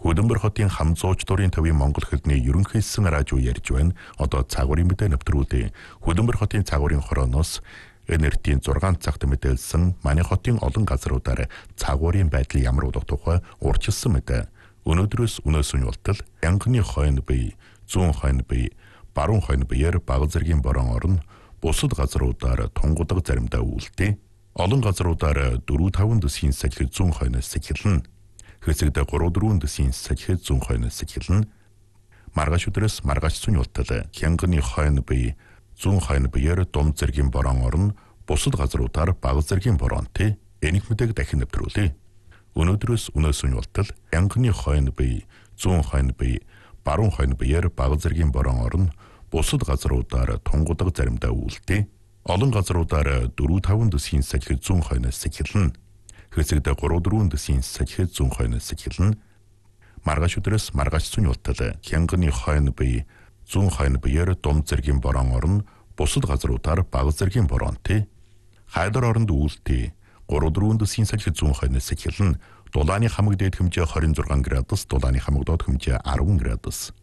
Хөдөлмөр хотын хам зууч дурын төвийн Монгол хэлний ерөнхийдсэн радио ярьж байна. Одоо цагуурын мэдээ нэвтрүүлээ. Хөдөлмөр хотын цагуурын хорооноос энертийн 6 цагт мэдээлсэн манай хотын олон газруудаар цагуурын байдал ямар болох тухай урьдчилсан мэдээ. Өнөөдрөөс өнөөсөн ултал янгны хойно бие, зүүн хойно бие, баруун хойно биеэр бага зэргийн борон орно. Бусад газруудаар тунгудаг заримдаа үүлдээ. Олон газруудаар 4-5 дэсийн сахил зүүн хойноос эхэлнэ. Хэсэгдээ 3-4 дэсийн сахил зүүн хойноос эхэлнэ. Маргааш өдрөөс маргааш зүүн ултал янгны хойно бие, зүүн хойно биеэр дунд зэргийн борон орно. Бусад газруудаар бага зэргийн боронтой. Энийг мэдээг дахин нэвтрүүлээ. Өнөөдрөөс өнөөсөн ултал янгны хойно бие, зүүн хойно бие, баруун хойно биеэр бага зэргийн борон орно. Бусад газруудаар тунгудаг заримдаа үүлдээ. Олон газруудаар 4-5 дэсийн сахил зүүн хойноос эхэлнэ. Хэсэгдээ 3-4 дэсийн сахил зүүн хойноос эхэлнэ. Маргааш өдрөөс маргааш зүүн ултал янгны хойно бие, зүүн хойно биеэр дунд зэргийн борон орно. Бусад газруудаар бага зэргийн боронтой. Хайдар оронд үүлдээ. 3-4 дэсийн сахил зүүн хойноос эхэлнэ. Дулааны хамаг дээд хэмжээ 26 градус, дулааны хамаг доод хэмжээ 10 градус.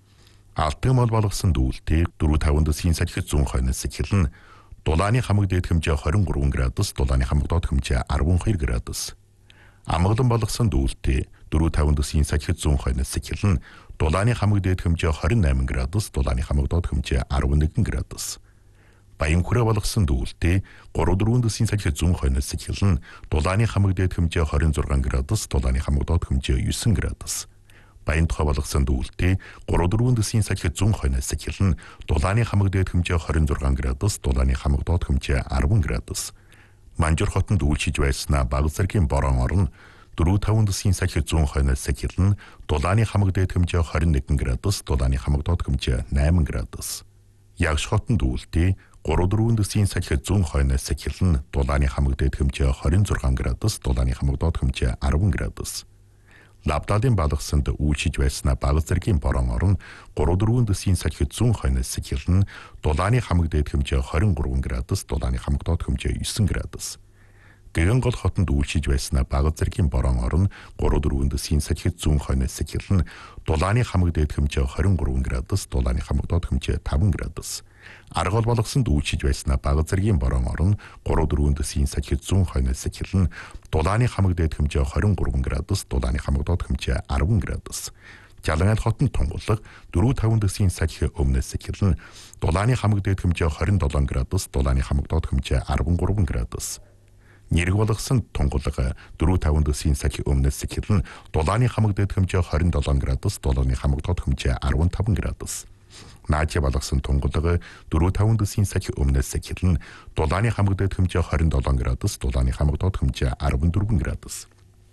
Алтан мал болгосон дүүлтэй 4-5 дэсийн сахил зүүн хойноос эхэлнэ. Дулааны хамаг дээд хэмжээ 23 градус, дулааны хамаг доод хэмжээ 12 градус. Амгалан болгосон дүүлтэй 4-5 дэсийн сахил зүүн хойноос эхэлнэ. Дулааны хамаг дээд хэмжээ 28 градус, дулааны хамаг доод хэмжээ 11 градус. Баян хүрээ болгосон дүүлтэй 3-4 дэсийн сахил зүүн хойноос эхэлнэ. Дулааны хамаг дээд хэмжээ 26 градус, дулааны хамаг доод хэмжээ 9 градус. Баян тухай болгосон дүүлтэй 3-4 дэсийн сахил зүүн хойноос эхэлнэ. Дулааны хамаг дээд хэмжээ 26 градус, дулааны хамаг доод хэмжээ 10 градус. Манжур хотод үйлчиж байснаа бага зэргийн борон орно. 4-5 дэсийн сахил зүүн хойноос эхэлнэ. Дулааны хамаг дээд хэмжээ 21 градус, дулааны хамаг доод хэмжээ 8 градус. Ягш хотод үйлдээ 3-4 дэсийн сахил зүүн хойноос эхэлнэ. Дулааны хамаг дээд хэмжээ 26 градус, дулааны хамаг доод хэмжээ 10 градус. Лавдалын балгасанд үйлчиж байснаа бага зэргийн борон орно. 3-4 дэсийн сахил зүүн хойноос эхэлнэ. Дулааны хамаг дээд хэмжээ 23 градус, дулааны хамаг доод хэмжээ 9 градус. Гэгэн гол хотод үйлчиж байснаа бага зэргийн борон орно. 3-4 дэсийн сахил зүүн хойноос эхэлнэ. Дулааны хамаг дээд хэмжээ 23 градус, дулааны хамаг доод хэмжээ 5 градус. Аргал болгосонд үйлчиж байснаа бага зэргийн борон орно. 3-4 дэсийн сахил зүүн хойноос эхэлнэ. Дулааны хамаг дээд хэмжээ 23 градус, дулааны хамаг доод хэмжээ 10 градус. Жалангал хотод тунгуулга 4-5 дэсийн сахил өмнөөс эхэлнэ. Дулааны хамаг дээд хэмжээ 27 градус, дулааны хамаг доод хэмжээ 13 градус. Нэрэг болгосонд тунгуулга 4-5 дэсийн сахил өмнөөс эхэлнэ. Дулааны хамаг дээд хэмжээ 27 градус, дулааны хамаг доод хэмжээ 15 градус. Наача болгосон тунгуулга 4-5 дэсийн сахил өмнөөс эхэлнэ. Дулааны хамаг дээд хэмжээ 27 градус, дулааны хамаг доод хэмжээ 14 градус.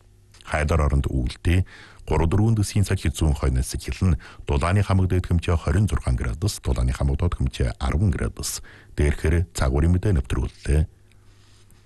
Хайдар оронд үүлдээ 3-4 дэсийн сахил зүүн хойноос эхэлнэ. Дулааны хамаг дээд хэмжээ 26 градус, дулааны хамаг доод хэмжээ 10 градус. Дээрхээр цагуурын мэдээ нэвтрүүллээ.